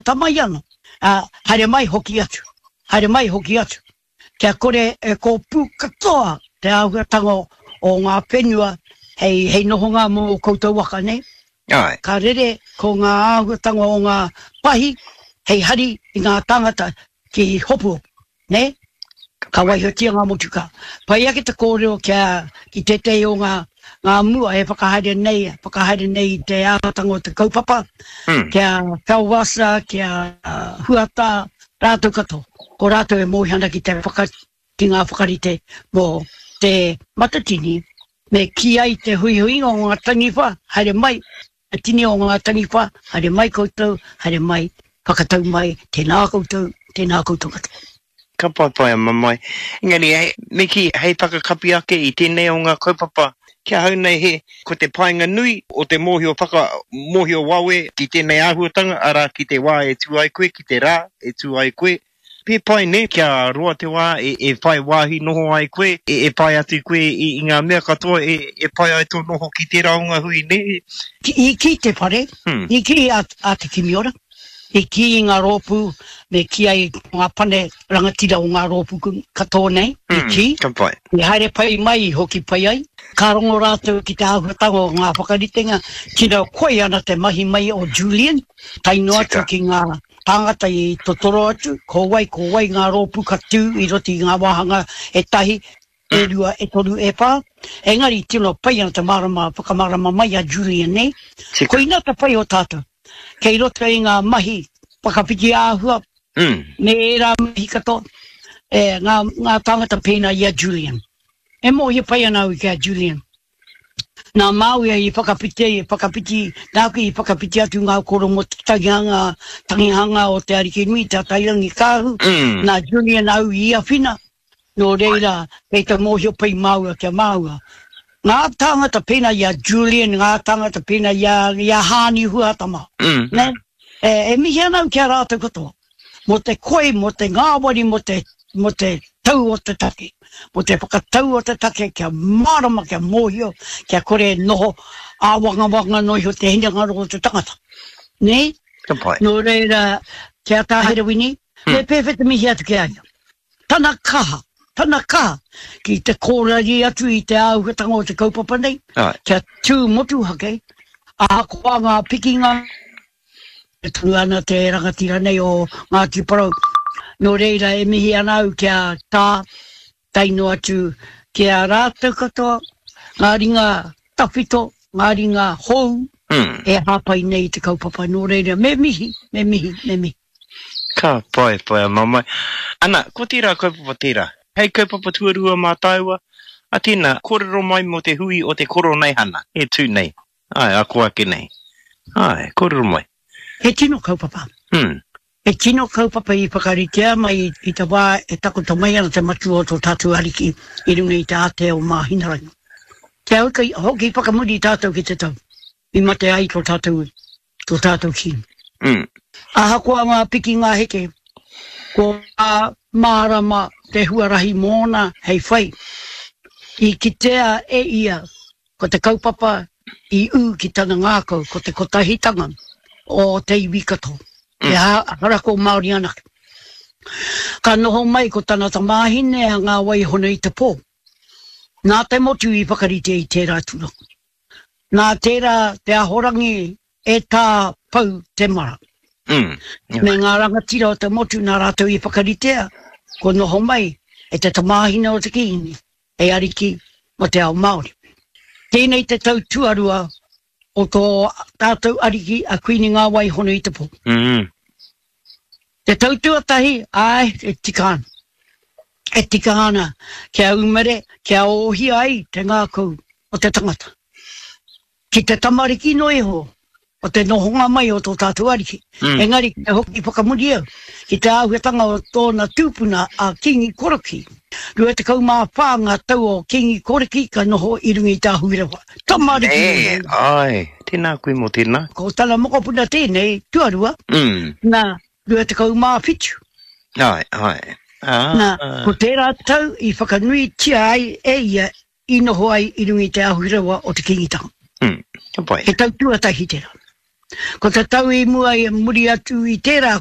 Tamayano. Haere mai hoki atu. Haere mai hoki atu. Kia kore ko pu katoa te ahuatango o ngā whenua hei noho ngā mō koutou waka ne. Ka rere ko ngā ahuatango o ngā pahi hei hari I ngā tangata ki hopu ne. Ka waihotia ngā motuka. Pai ake te kōreo ki te te o ngā mua whakahaere nei te ahuatango te kaupapa. Kia kauwasa, kia huata, rātou kato. Ko rātou mōhana ki ngā whakarite mō te matatini. Me ki ai te hui o ngā tangiwha, haere mai. Tini o ngā tangiwha, haere mai koutou, haere mai, whakatau mai, tēnā koutou katoa. Ka pai mamai. Engari, Miki, hei whakakapi ake I tēnei o ngā kaupapa. Kia hau nei ko te painga nui o te mōhio wawe ki tēnei āhuatanga, ara ki te wā tū ai koe, ki te rā tū ai koe. Pē pai ne, kia roa te wā pai wāhi noho ai koe, pai atu koe I ngā mea katoa, pai ai tō noho ki te raunga hui ne. I ki te pare, I ki a te kimiora. I ki ngā rōpū, me ki ai ngā pane rangatira o ngā rōpū katoa nei, I ki. I haere pai mai hoki pai ai. Ka rongo rātou ki te ahuatango o ngā whakaritenga, kina koe ana te mahi mai o Julian, taino atu ki ngā tangata I totoro atu, ko wai ngā rōpū katu, I roti ngā wahanga tahi, rua toru pā. Engari tino pai ana te whakamarama mai a Julian nei. Ko ina te pai o tātou. Kei roto I ngā mahi pakapiki āhua, me rā mahi katoa, ngā tangata pēna I a Julian. E mōhia pai ana au kia Julian. Nā māua I whakapiti, nāku I whakapiti atu ngā koro mo tangihanga o te ariki nui, te atairangi kāhu, nā Julian au I a whina, no reira, kei te mōhia pai māua kia māua. Ngā tangata pēna I a Julian, ngā tangata pēna I a Hāni Huatama. Ne? E mihi anau kia rātou katoa. Mo te koe, mo te ngāwari, mo te tau o te take. Mo te whakatau o te take, kia marama, kia mōhio, kia kore noho, āwanga noho te hinanga o te tangata. Ne? No reira, kia tāhere wini, me pēwhete mihi atu kia aia. Tana kaha, ki te kōrari atu I te āhuatanga o te kaupapa nei, kia tū motu hake, a koa ngā pikinga, e tunu ana te rangatira nei o ngā tiparau. No reira e mihi anau kia taino atu kia rātou katoa, ngā ringa tawhito, ngā ringa hou, e hāpai nei te kaupapa. No reira, me mihi. Ka pai mamai. Ana, ko tērā kaupapa tērā? Hei kaupapa tuarua mā taua, a tēnā, kōrero mai mo te hui o te koro nei hana, e tū nei. Ai, a koa ke nei. Ai, kōrero mai. He tino kaupapa. E tino kaupapa I whakaritea mai I te wā e takuta mai ana te matu o tō tātou ariki I runga I te ate o mā hinarangi. Te auka hoki whakamuri tātou ki te tau. I mate ai tō tātou ki. Aha koa ngā piki ngā heke. Ko a mārama te huarahi mōna hei whai. I kitea e ia ko te kaupapa I ki tana ngākau ko te kotahitanga o te iwi kato. Te harako Māori anake. Ka noho mai ko tana tamāhine a ngā wai hono I te pō. Nā te motu I whakarite I tērā tūra. Nā tērā te ahorangi e tā pau te mara. Me ngā rangatira o te motu nā rātou I whakaritea. Ko noho mai e te tamāhine o te kiini. E ariki mo te ao Māori. Tēnei te tau tuarua o tō tātou ariki a kuini ngā wai hono I te pō. Te tau tuatahi, ai, e tika ana. E tika ana, kia umere, kia ohi ai te ngākau o te tangata. Ki te tamariki no iho, o te nohonga mai o tō tātou ariki. Engari, te hoki whakamuria, ki te āhuatanga o tōna tūpuna a Kingi Koroki. Rua te kaumā whānga tau o Kingi Koroki ka noho I rungi tā huirawa. Tamariki. Ai, tēnā koe mo tēnā. Ko tala mokopuna tēnei, tuarua. Nā, rua te kaumā whitu. Ai. Nā, ko tērā tau I whakanui tia ai e ia I noho ai I rungi te āhuirawa o te kingitanga. Ka pai. He tau tuatahi tērā. Ko te tau I mua I muri atu I tērā